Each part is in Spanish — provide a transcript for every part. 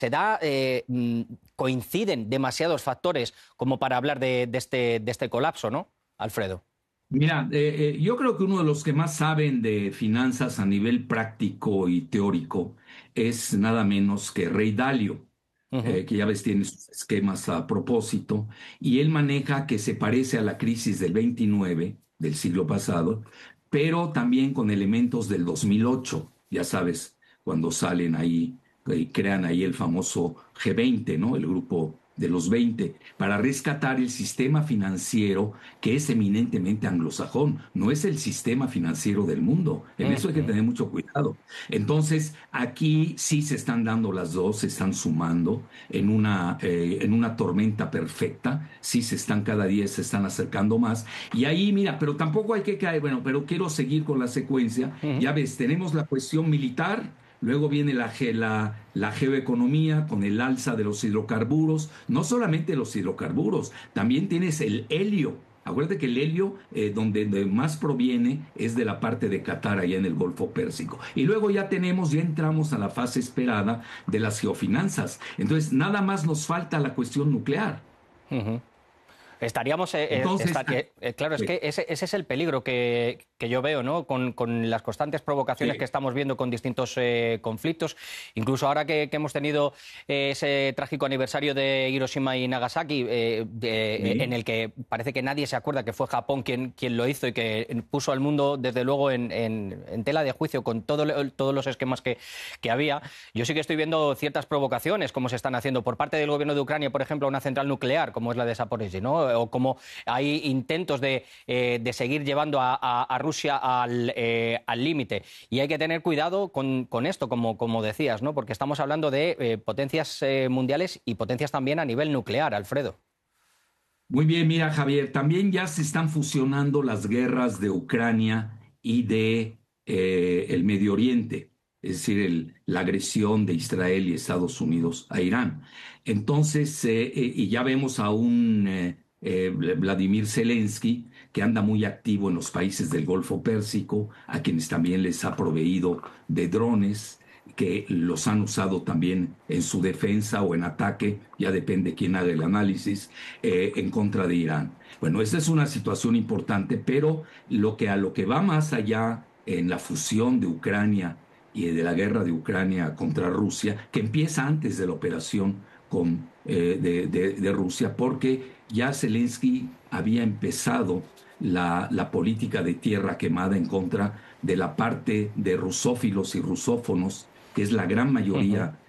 se da, coinciden demasiados factores como para hablar de este colapso, ¿no, Alfredo? Mira, yo creo que uno de los que más saben de finanzas a nivel práctico y teórico es nada menos que Ray Dalio, Ujú. que ya ves tiene sus esquemas a propósito, y él maneja que se parece a la crisis del 29 del siglo pasado, pero también con elementos del 2008, ya sabes, cuando salen ahí y crean ahí el famoso G20, ¿no? El grupo de los 20, para rescatar el sistema financiero que es eminentemente anglosajón, no es el sistema financiero del mundo. En eso hay que Ujú. tener mucho cuidado. Entonces, aquí sí se están dando las dos, se están sumando en una tormenta perfecta, sí se están cada día, se están acercando más. Y ahí, mira, pero tampoco hay que caer, bueno, pero quiero seguir con la secuencia. Ujú. Ya ves, tenemos la cuestión militar. Luego viene la geoeconomía con el alza de los hidrocarburos. No solamente los hidrocarburos, también tienes el helio. Acuérdate que el helio, donde más proviene, es de la parte de Qatar, allá en el Golfo Pérsico. Y luego ya entramos a la fase esperada de las geofinanzas. Entonces, nada más nos falta la cuestión nuclear. Ujú. Estaríamos, Entonces, claro, es que ese es el peligro que yo veo, ¿no? Con las constantes provocaciones que sí, estamos viendo con distintos conflictos. Incluso ahora que hemos tenido ese trágico aniversario de Hiroshima y Nagasaki, en sí. el que parece que nadie se acuerda que fue Japón quien lo hizo y que puso al mundo, desde luego, en tela de juicio con todos los esquemas que había. Yo sí que estoy viendo ciertas provocaciones, como se están haciendo por parte del gobierno de Ucrania, por ejemplo, a una central nuclear, como es la de Zaporizhzhia, ¿no? O como hay intentos de seguir llevando a Rusia al límite. Y hay que tener cuidado con esto, como decías, ¿no? Porque estamos hablando de potencias mundiales y potencias también a nivel nuclear, Alfredo. Muy bien, mira, Javier, también ya se están fusionando las guerras de Ucrania y de el Medio Oriente, es decir, la agresión de Israel y Estados Unidos a Irán. Entonces, y ya vemos a un Vladimir Zelensky que anda muy activo en los países del Golfo Pérsico, a quienes también les ha proveído de drones que los han usado también en su defensa o en ataque, ya depende quién haga el análisis, en contra de Irán. Bueno, esta es una situación importante, pero a lo que va más allá en la fusión de Ucrania y de la guerra de Ucrania contra Rusia, que empieza antes de la operación de Rusia, porque ya Zelensky había empezado la política de tierra quemada en contra de la parte de rusófilos y rusófonos, que es la gran Ujú. mayoría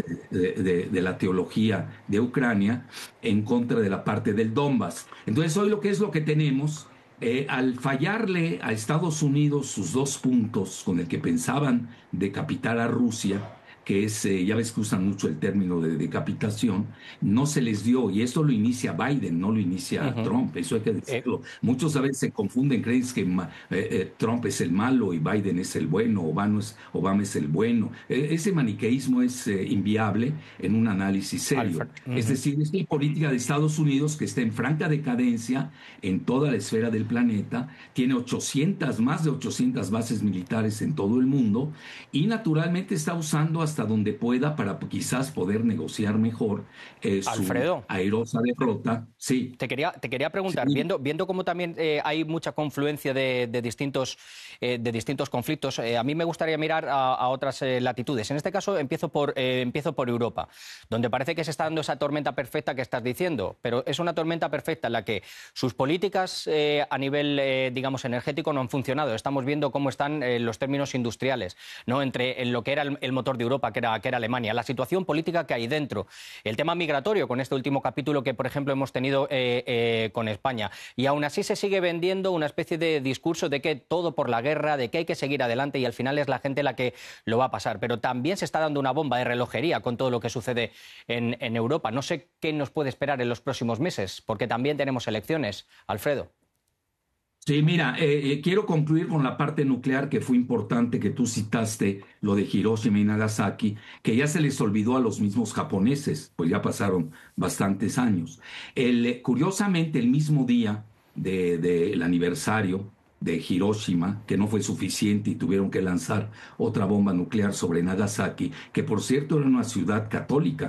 de la teología de Ucrania, en contra de la parte del Donbass. Entonces, hoy lo que es lo que tenemos, al fallarle a Estados Unidos sus dos puntos con el que pensaban decapitar a Rusia, que es, ya ves que usan mucho el término de decapitación, no se les dio, y esto lo inicia Biden, no lo inicia Ujú. Trump, eso hay que Eh, decirlo. Muchos a veces se confunden, creen que Trump es el malo y Biden es el bueno, Obama es el bueno. Ese maniqueísmo es inviable en un análisis serio. Alfred. Es Ujú. decir, es la política de Estados Unidos que está en franca decadencia en toda la esfera del planeta, tiene 800, más de 800 bases militares en todo el mundo y naturalmente está usando hasta donde pueda para quizás poder negociar mejor su Alfredo. airosa derrota. Sí, Te quería preguntar, sí, viendo cómo también hay mucha confluencia de distintos conflictos, a mí me gustaría mirar a otras latitudes. En este caso, empiezo por Europa, donde parece que se está dando esa tormenta perfecta que estás diciendo, pero es una tormenta perfecta en la que sus políticas a nivel, digamos, energético no han funcionado. Estamos viendo cómo están los términos industriales, ¿no? Entre en lo que era el motor de Europa, que era Alemania, la situación política que hay dentro, el tema migratorio, con este último capítulo que, por ejemplo, hemos tenido con España. Y aún así se sigue vendiendo una especie de discurso de que todo por la guerra, de que hay que seguir adelante y al final es la gente la que lo va a pasar. Pero también se está dando una bomba de relojería con todo lo que sucede en Europa. No sé qué nos puede esperar en los próximos meses, porque también tenemos elecciones, Alfredo. sí, mira, quiero concluir con la parte nuclear que fue importante que tú citaste, lo de Hiroshima y Nagasaki, que ya se les olvidó a los mismos japoneses, pues ya pasaron bastantes años. Curiosamente, el mismo día del aniversario de Hiroshima, que no fue suficiente y tuvieron que lanzar otra bomba nuclear sobre Nagasaki, que por cierto era una ciudad católica.